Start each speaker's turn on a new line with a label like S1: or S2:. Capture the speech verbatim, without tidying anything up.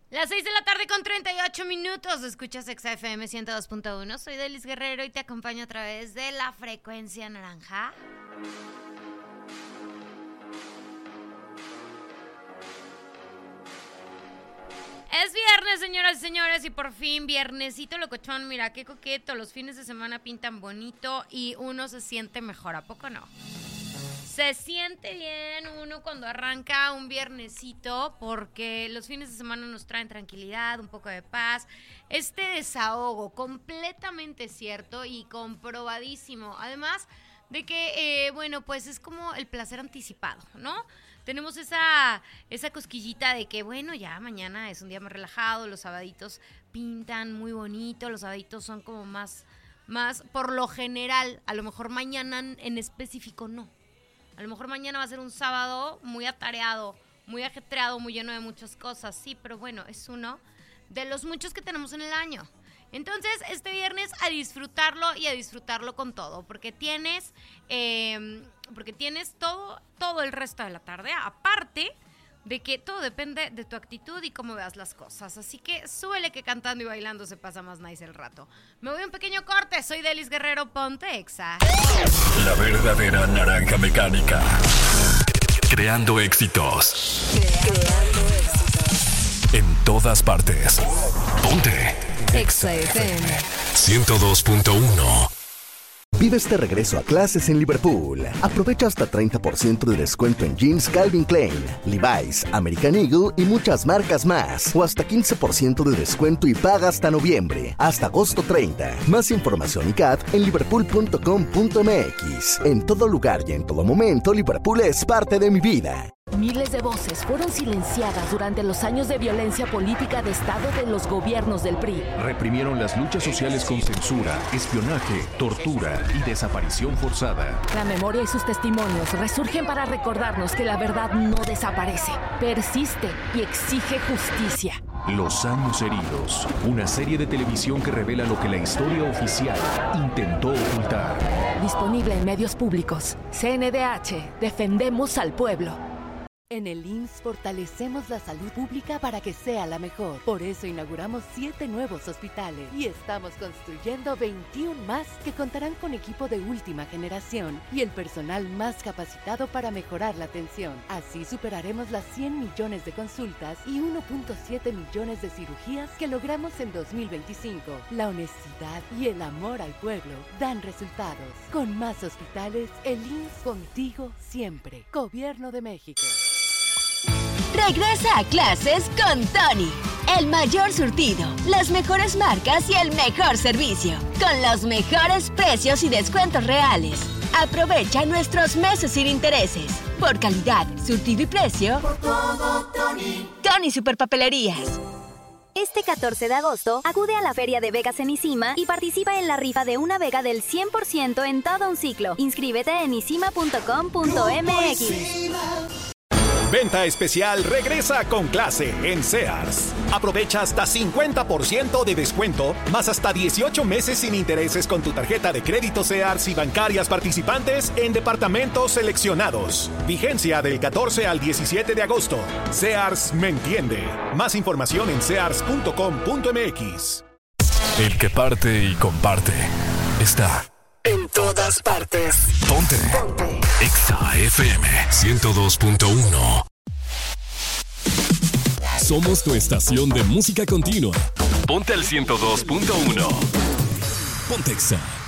S1: Las seis de la tarde con treinta y ocho minutos. Escuchas Exa F M ciento dos punto uno. Soy Delis Guerrero y te acompaño a través de la frecuencia naranja. Es viernes, señoras y señores, y por fin viernesito locochón. Mira qué coqueto, los fines de semana pintan bonito y uno se siente mejor, ¿a poco no? Se siente bien uno cuando arranca un viernesito porque los fines de semana nos traen tranquilidad, un poco de paz. Este desahogo, completamente cierto y comprobadísimo. Además de que, eh, bueno, pues es como el placer anticipado, ¿no? Tenemos esa, esa cosquillita de que, bueno, ya mañana es un día más relajado, los sabaditos pintan muy bonito, los sabaditos son como más, más por lo general, a lo mejor mañana en específico no. A lo mejor mañana va a ser un sábado muy atareado, muy ajetreado, muy lleno de muchas cosas, sí, pero bueno, es uno de los muchos que tenemos en el año. Entonces, este viernes a disfrutarlo y a disfrutarlo con todo, porque tienes, eh, porque tienes todo, todo el resto de la tarde, aparte de que todo depende de tu actitud y cómo veas las cosas. Así que súbele que cantando y bailando se pasa más nice el rato. Me voy a un pequeño corte, soy Delis Guerrero, ponte Exa.
S2: La verdadera naranja mecánica. Creando éxitos.
S3: Creando éxitos.
S2: En todas partes. Ponte
S3: Exa F M
S2: ciento dos punto uno.
S4: Vive este regreso a clases en Liverpool. Aprovecha hasta treinta por ciento de descuento en jeans Calvin Klein, Levi's, American Eagle y muchas marcas más. O hasta quince por ciento de descuento y paga hasta noviembre. Hasta agosto treinta. Más información y C A T en liverpool punto com punto m x. En todo lugar y en todo momento, Liverpool es parte de mi vida.
S5: Miles de voces fueron silenciadas durante los años de violencia política de Estado de los gobiernos del P R I.
S6: Reprimieron las luchas sociales con censura, espionaje, tortura y desaparición forzada.
S5: La memoria y sus testimonios resurgen para recordarnos que la verdad no desaparece, persiste y exige justicia.
S6: Los años heridos, una serie de televisión que revela lo que la historia oficial intentó ocultar.
S5: Disponible en medios públicos. C N D H, defendemos al pueblo.
S7: En el I M S S fortalecemos la salud pública para que sea la mejor. Por eso inauguramos siete nuevos hospitales y estamos construyendo veintiuno más que contarán con equipo de última generación y el personal más capacitado para mejorar la atención. Así superaremos las cien millones de consultas y uno punto siete millones de cirugías que logramos en dos mil veinticinco. La honestidad y el amor al pueblo dan resultados. Con más hospitales, el I M S S contigo siempre. Gobierno de México.
S3: Regresa a clases con Tony. El mayor surtido, las mejores marcas y el mejor servicio. Con los mejores precios y descuentos reales. Aprovecha nuestros meses sin intereses. Por calidad, surtido y precio. Por todo, Tony. Tony Superpapelerías.
S8: Este catorce de agosto, acude a la Feria de Vegas en Isima y participa en la rifa de una Vega del cien por ciento en todo un ciclo. Inscríbete en isima punto com punto m x.
S9: Venta especial regresa con clase en Sears. Aprovecha hasta cincuenta por ciento de descuento, más hasta dieciocho meses sin intereses con tu tarjeta de crédito Sears y bancarias participantes en departamentos seleccionados. Vigencia del catorce al diecisiete de agosto. Sears me entiende. Más información en sears punto com punto m x.
S2: El que parte y comparte está
S3: en todas partes.
S2: Ponte, Ponte. Exa F M ciento dos punto uno. Somos tu estación de música continua. Ponte al ciento dos punto uno. Ponte Exa.